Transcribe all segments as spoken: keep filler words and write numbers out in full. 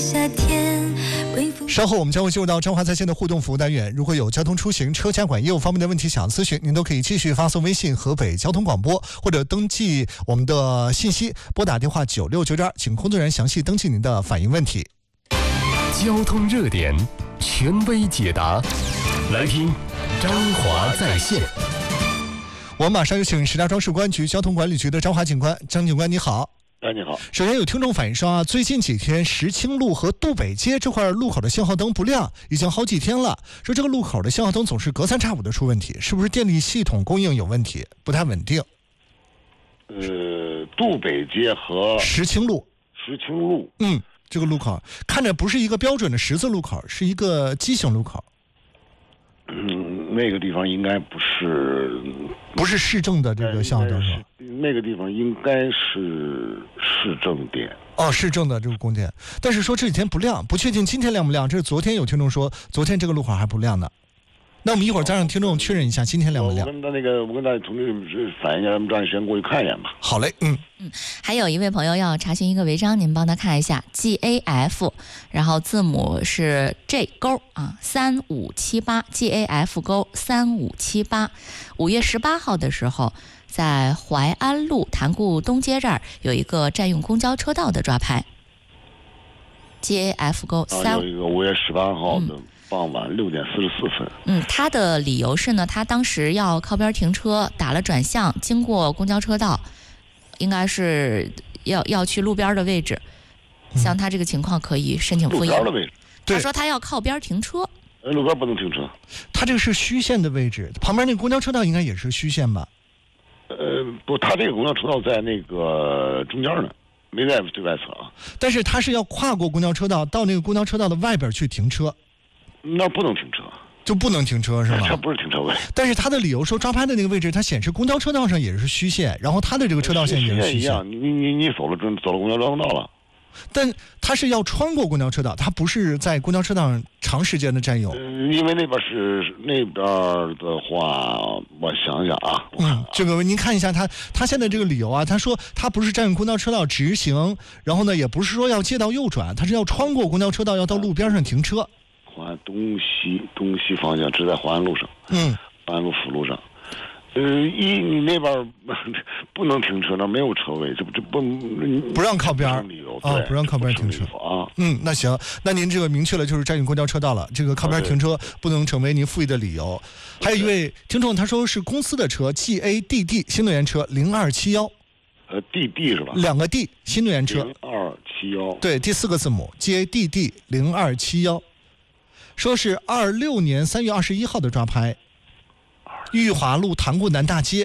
夏天。 稍后我们将会进入到彰华在线的互动服务单元，如果有交通出行、车驾管业务方面的问题想咨询，您都可以继续发送微信河北交通广播，或者登记我们的信息，拨打电话九六九二，请工作人员详细登记您的反映问题。 交通热点，权威解答，来听彰华在线。 我们马上有请石家庄市公安局交通管理局的张华警官。张警官你好。 哎，你好。 首先有听众反映说啊，最近几天石青路和杜北街这块路口的信号灯不亮，已经好几天了。说这个路口的信号灯总是隔三差五的出问题，是不是电力系统供应有问题，不太稳定？ 呃，杜北街和石青路。 石青路， 嗯，这个路口看着不是一个标准的十字路口，是一个畸形路口。 嗯，那个地方应该不是， 不是市政的这个信号灯是吧？ 那个地方应该是市政点。 哦，市政的这个供电，但是说这几天不亮，不确定今天亮不亮。这是昨天有听众说，昨天这个路口还不亮呢。那我们一会儿再让听众确认一下今天亮不亮。 我跟他那个，我跟他同志反映一下，咱们抓紧时间过去看一眼吧。 好嘞，嗯嗯。还有一位朋友要查询一个违章，您帮他看一下 G A F， 然后字母是 J 勾啊三五七八 G A F 勾三五七八。五月十八号的时候，在淮安路潭固东街这儿有一个占用公交车道的抓拍。G A F 勾三。 有一个五月十八号的。嗯傍晚六点四十四分。 嗯，他的理由是呢，他当时要靠边停车，打了转向，经过公交车道，应该是要要去路边的位置。像他这个情况可以申请复议。 路边的位置。 他说他要靠边停车。 呃，路边不能停车。 他这个是虚线的位置，旁边那个公交车道应该也是虚线吧？ 呃，不，他这个公交车道在那个中间呢，没在最外侧啊。 但是他是要跨过公交车道，到那个公交车道的外边去停车。 那不能停车， 就不能停车是吗？ 这不是停车位。 但是他的理由说，抓拍的那个位置，它显示公交车道上也是虚线，然后他的这个车道线也是虚线。 一样，你你你走了走了公交车道了。 但他是要穿过公交车道，他不是在公交车道上长时间的占用。 呃、因为那边是那边的话，我想想啊。 嗯，这个您看一下他他现在这个理由啊，他说他不是占用公交车道直行，然后呢也不是说要借道右转，他是要穿过公交车道，要到路边上停车。 淮安东西东西方向，只在淮安路上， 嗯， 淮安路辅路上。呃，一你那边不能停车，那没有车位，这不这不不让靠边理由啊，不让靠边停车啊。 嗯，那行，那您这个明确了就是占用公交车道了，这个靠边停车不能成为您复议的理由。还有一位听众他说是公司的车 G A D D 新能源车零二七幺， 呃 D D 是吧？ 两个 D 新能源车零二七幺， 对，第四个字母 G A D D 零二七幺。说是二六年三月二十一号的抓拍，裕华路塘固南大街，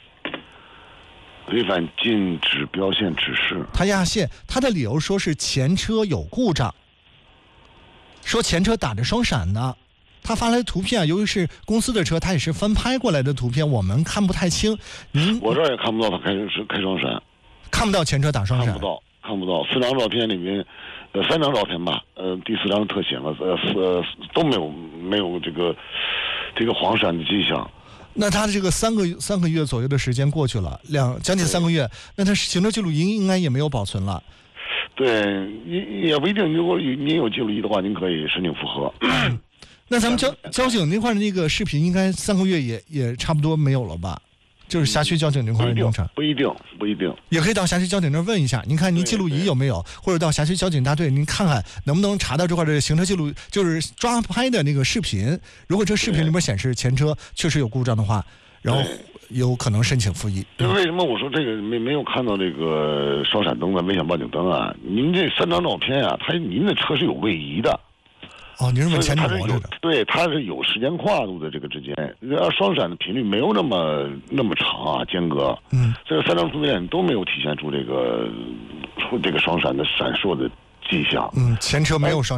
违反禁止标线指示。 他压线，他的理由说是前车有故障，说前车打着双闪呢。他发来的图片啊，由于是公司的车，他也是翻拍过来的图片，我们看不太清。您我这儿也看不到他开是开双闪， 看不到前车打双闪， 看不到，看不到。四张照片里面。呃，三张照片吧，呃，第四张特写了，呃，四都没有没有这个这个黄闪的迹象。 那他这个三个三个月左右的时间过去了，两将近三个月，那他行车记录仪应该也没有保存了。 对，也也不一定。如果您有记录仪的话，您可以申请复核。 那咱们交交警那块的那个视频，应该三个月也也差不多没有了吧？就是辖区交警这块的流程， 不一定，不一定， 也可以到辖区交警那儿问一下，您看您记录仪有没有，或者到辖区交警大队，您看看能不能查到这块的行车记录，就是抓拍的那个视频。如果这视频里面显示前车确实有故障的话，然后有可能申请复议。 为什么我说这个没没有看到这个双闪灯的危险报警灯啊？您这三张照片啊，它您的车是有位移的。 哦，您是问前面磨着的？ 对，它是有时间跨度的，这个之间，而双闪的频率没有那么那么长啊，间隔。嗯，这个三张图片都没有体现出这个出这个双闪的闪烁的迹象。 嗯，前车没有双闪。